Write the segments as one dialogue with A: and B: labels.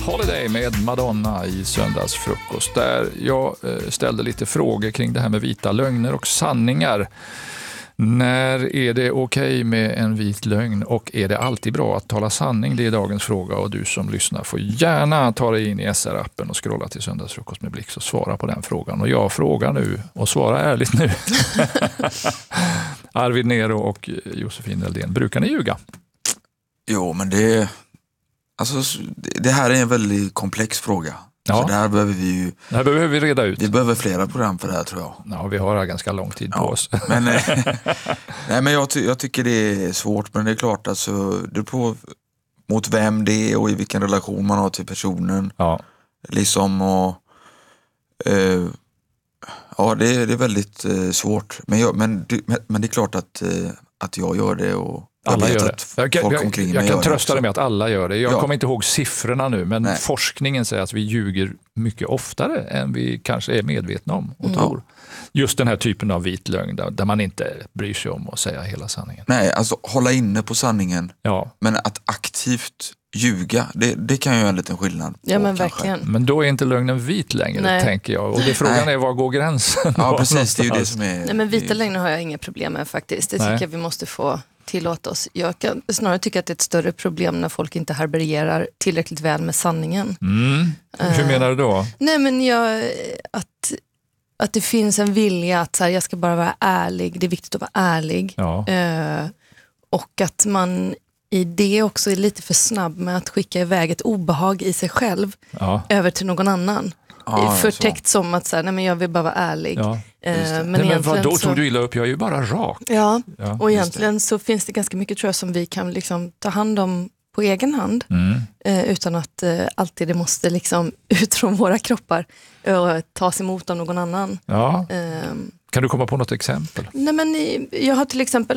A: Holiday med Madonna i söndagsfrukost, där jag ställde lite frågor kring det här med vita lögner och sanningar. När är det okej med en vit lögn och är det alltid bra att tala sanning? Det är dagens fråga och du som lyssnar får gärna ta dig in i SR-appen och scrolla till söndagsfrukost med Blix och svara på den frågan. Och jag frågar nu och svarar ärligt nu. Arvid Nero och Josefin Eldén, brukar ni ljuga?
B: Jo, men det här är en väldigt komplex fråga.
A: Ja.
B: Så det här behöver vi
A: reda ut.
B: Vi behöver flera program för det här, tror jag.
A: Ja, vi har ganska lång tid på oss.
B: Men, men jag tycker det är svårt, men det är klart alltså, det är på mot vem det är och i vilken relation man har till personen.
A: Ja.
B: Liksom och det är väldigt svårt. Men det är klart att jag gör det och
A: alla gör det. Jag kan trösta dig med att alla gör det. Jag kommer inte ihåg siffrorna nu, men forskningen säger att vi ljuger mycket oftare än vi kanske är medvetna om och tror. Just den här typen av vit lögn där man inte bryr sig om att säga hela sanningen.
B: Nej, alltså hålla inne på sanningen.
A: Ja.
B: Men att aktivt ljuga, det kan ju göra en liten skillnad.
C: Ja, men verkligen.
A: Men då är inte lögnen vit längre, tänker jag. Och frågan är, var går gränsen?
B: Ja, precis. Det är ju det som är...
C: Nej, men vita lögner har jag inga problem med faktiskt. Det tycker jag vi måste få tillåta oss. Jag kan snarare tycka att det är ett större problem när folk inte härbärgerar tillräckligt väl med sanningen.
A: Hur menar du då?
C: Nej, men att det finns en vilja att så här, jag ska bara vara ärlig. Det är viktigt att vara ärlig.
A: Ja.
C: Och att man i det också är lite för snabb med att skicka iväg ett obehag i sig själv över till någon annan. Förtäckt som att så här, nej, men jag vill bara vara ärlig.
A: Ja.
C: Men
A: då tog du illa upp, jag är ju bara rak.
C: Ja, och egentligen så finns det ganska mycket, tror jag, som vi kan liksom ta hand om på egen hand. Utan att alltid det måste liksom ut från våra kroppar och tas emot av någon annan.
A: Ja. Kan du komma på något exempel?
C: Nej, men jag har till exempel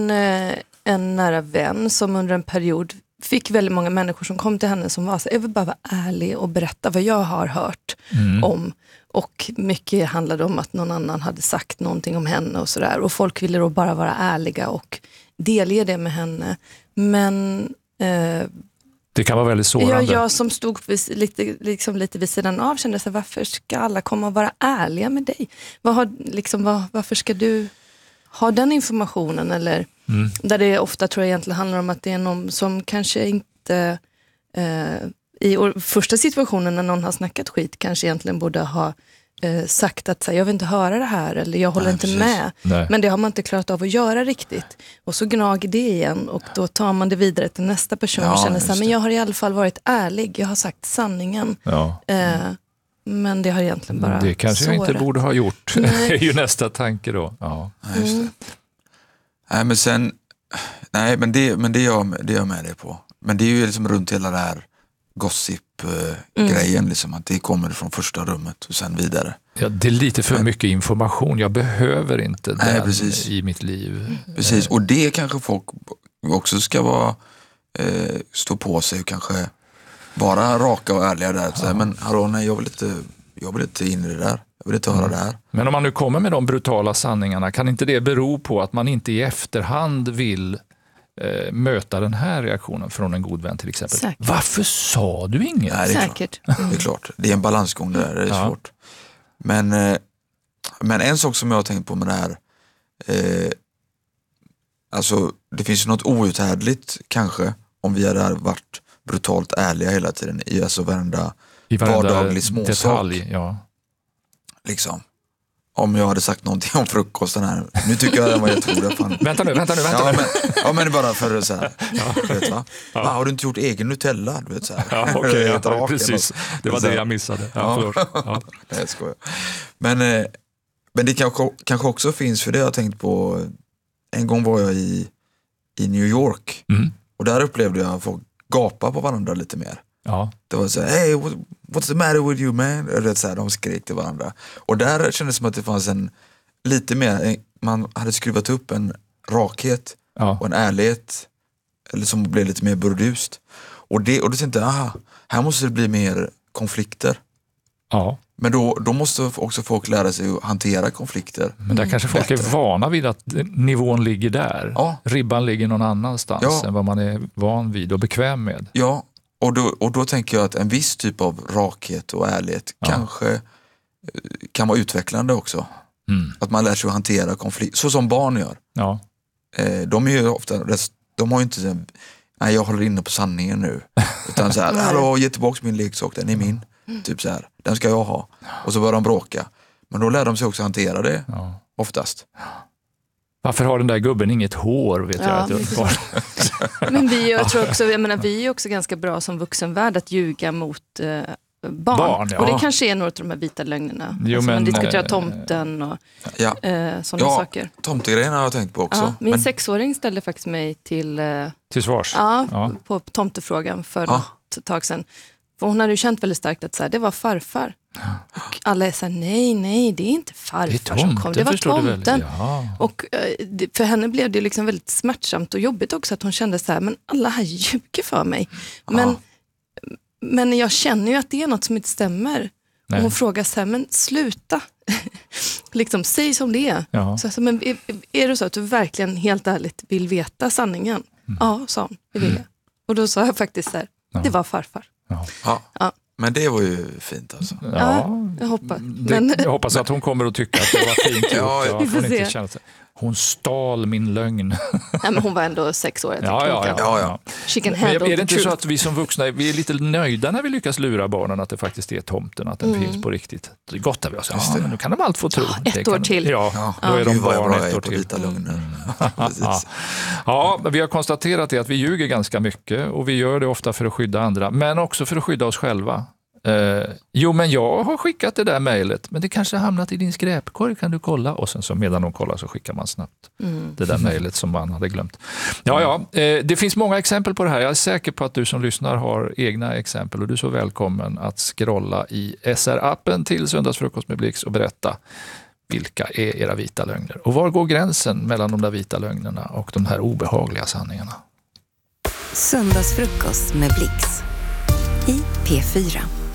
C: en nära vän som under en period fick väldigt många människor som kom till henne som var så, jag vill bara vara ärlig och berätta vad jag har hört om. Och mycket handlade om att någon annan hade sagt någonting om henne och sådär. Och folk ville då bara vara ärliga och delge det med henne. Men...
A: det kan vara väldigt sårande.
C: Jag som stod lite vid sidan av kände så här, varför ska alla komma och vara ärliga med dig? Varför ska du ha den informationen? Eller där det ofta, tror jag, egentligen handlar om att det är någon som kanske inte i första situationen när någon har snackat skit kanske egentligen borde ha sagt att så här, jag vill inte höra det här eller jag håller inte med.
A: Nej.
C: Men det har man inte klarat av att göra riktigt. Och så gnager det igen och då tar man det vidare till nästa person och känner så här, men jag har i alla fall varit ärlig, jag har sagt sanningen.
A: Ja.
C: Men det har egentligen bara
A: det kanske
C: sårat.
A: jag inte borde ha gjort. Det är ju nästa tanke då. Ja.
B: Just det. Nej, men sen det är jag med dig på. Men det är ju liksom runt hela det här gossip-grejen, liksom, att det kommer från första rummet och sen vidare.
A: Ja, det är lite för mycket information. Jag behöver inte den i mitt liv.
B: Precis, och det kanske folk också ska vara stå på sig och kanske vara raka och ärliga där. Så här, men hallå, nej, jag vill inte in i det där. Jag vill inte höra det här.
A: Men om man nu kommer med de brutala sanningarna, kan inte det bero på att man inte i efterhand vill möta den här reaktionen från en god vän till exempel?
C: Säkert.
A: Varför sa du inget?
B: Nej, det är
C: säkert.
B: Klart. Det är klart. Det är en balansgång det där, det är svårt. Men en sak som jag har tänkt på med det här, alltså det finns något outhärdligt kanske om vi hade varit brutalt ärliga hela tiden i alltså varenda vardaglig småsak.
A: Detalj,
B: liksom. Om jag hade sagt någonting om frukosten här. Nu tycker jag att den var jättegoda.
A: Vänta nu.
B: Men bara för så här. Vet, va? Har du inte gjort egen Nutella? Du vet, så här.
A: Ja, okej, precis. Det var det jag missade. Ja.
B: Nej, jag skojar. Men det kanske också finns, för det jag tänkt på. En gång var jag i New York. Och där upplevde jag att folk gapa på varandra lite mer.
A: Ja.
B: Det var så här, hey, what's the matter with you, man? Eller så här, de skrek till varandra. Och där kändes det som att det fanns lite mer, man hade skruvat upp en rakhet och en ärlighet, eller som blev lite mer burdust. Och då tänkte jag, här måste det bli mer konflikter.
A: Ja.
B: Men då måste också folk lära sig att hantera konflikter.
A: Men där kanske folk är vana vid att nivån ligger där.
B: Ja.
A: Ribban ligger någon annanstans än vad man är van vid och bekväm med.
B: Ja, Och då tänker jag att en viss typ av rakhet och ärlighet kanske kan vara utvecklande också. Att man lär sig att hantera konflikt, så som barn gör.
A: Ja.
B: De är ju ofta, de har ju inte så, nej jag håller inne på sanningen nu. Utan så här, hallå, ge tillbaka min leksak, den är min. Typ så här, den ska jag ha. Och så börjar de bråka. Men då lär de sig också hantera det, oftast.
A: Varför har den där gubben inget hår, vet jag.
C: Men jag tror också, vi är också ganska bra som vuxenvärld att ljuga mot barn. Och det kanske är några av de här vita lögnerna. Man diskuterar tomten och sådana saker.
B: Tomtegrejen har jag tänkt på också.
C: Min 6-åring ställde faktiskt mig till
A: svars.
C: På tomtefrågan för något tag sedan. För hon hade ju känt väldigt starkt att så här, det var farfar. Och alla är så här, nej, det är inte farfar som kom. Det var tomten. Och för henne blev det liksom väldigt smärtsamt och jobbigt också att hon kände så här, men alla här ljuger för mig. Men jag känner ju att det är något som inte stämmer. Och hon frågar så här, men sluta. Liksom, säg som det är. Så, men är det så att du verkligen helt ärligt vill veta sanningen? Ja, sa hon, det vill jag. Och då sa jag faktiskt så här, det var farfar.
B: Men det var ju fint alltså.
C: Jag hoppas.
A: Jag hoppas att hon kommer att tycka att det var fint gjort.
C: Vi får se.
A: Hon stal min lögn.
C: Men hon var ändå 6 år.
B: Ja.
A: Är det inte så att vi som vuxna vi är lite nöjda när vi lyckas lura barnen att det faktiskt är tomten, att den finns på riktigt? Det gottar vi oss. Men nu kan de allt få tro.
C: Ett år till.
A: Då är de barn ett år till.
B: Vita lögner.
A: Vi har konstaterat att vi ljuger ganska mycket och vi gör det ofta för att skydda andra, men också för att skydda oss själva. Men jag har skickat det där mejlet, men det kanske har hamnat i din skräpkorg, kan du kolla? Och sen så medan de kollar så skickar man snabbt det där mejlet som man hade glömt. Det finns många exempel på det här. Jag är säker på att du som lyssnar har egna exempel och du är så välkommen att scrolla i SR-appen till Söndagsfrukost med Blix och berätta vilka är era vita lögner och var går gränsen mellan de där vita lögnerna och de här obehagliga sanningarna.
D: Söndagsfrukost med Blix i P4.